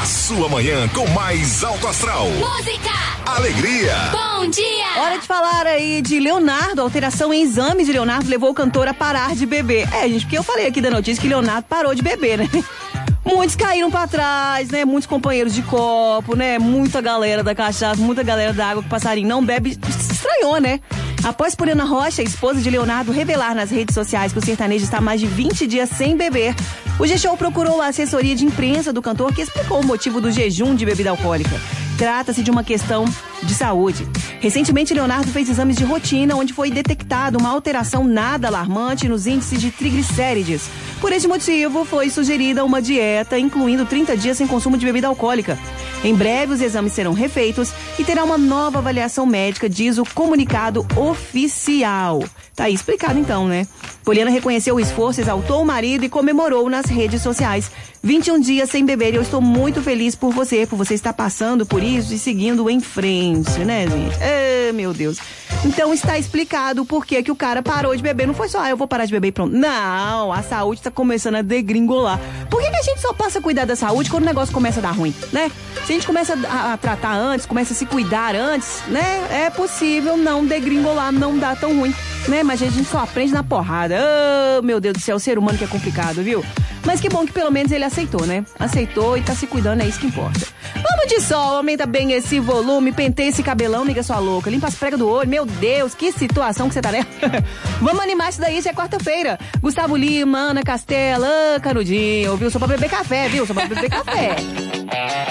A sua manhã com mais alto astral. Música, alegria, bom dia. Hora de falar aí de Leonardo. Alteração em exames de Leonardo levou o cantor a parar de beber. Gente, porque eu falei aqui da notícia que Leonardo parou de beber, né? Muitos caíram pra trás, né? Muitos companheiros de copo, né? Muita galera da cachaça, muita galera da água que o passarinho não bebe. Se estranhou, né? Após Poliana Rocha, esposa de Leonardo, revelar nas redes sociais que o sertanejo está há mais de 20 dias sem beber, o G-Show procurou a assessoria de imprensa do cantor, que explicou o motivo do jejum de bebida alcoólica. Trata-se de uma questão de saúde. Recentemente, Leonardo fez exames de rotina, onde foi detectada uma alteração nada alarmante nos índices de triglicérides. Por esse motivo, foi sugerida uma dieta, incluindo 30 dias sem consumo de bebida alcoólica. Em breve, os exames serão refeitos e terá uma nova avaliação médica, diz o comunicado oficial. Tá aí explicado então, né? Poliana reconheceu o esforço, exaltou o marido e comemorou nas redes sociais. 21 dias sem beber e eu estou muito feliz por você estar passando por isso e seguindo em frente, né, gente? Meu Deus. Então está explicado o porquê que o cara parou de beber. Não foi só, eu vou parar de beber e pronto. Não, a saúde está começando a degringolar. Por que a gente só passa a cuidar da saúde quando o negócio começa a dar ruim, né? Se a gente começa a tratar antes, começa a se cuidar antes, né? É possível não degringolar, não dar tão ruim, né? Mas a gente só aprende na porrada. Meu Deus do céu, o ser humano que é complicado, viu? Mas que bom que pelo menos ele aceitou, né? Aceitou e tá se cuidando, é isso que importa. Vamos de sol, aumenta bem esse volume, penteia esse cabelão, nega sua louca, limpa as pregas do olho, meu Deus, que situação que você tá, né? Vamos animar isso daí, isso é quarta-feira. Gustavo Lima, Ana Castela, Canudinho, viu? Só pra beber café, viu? Só pra beber café.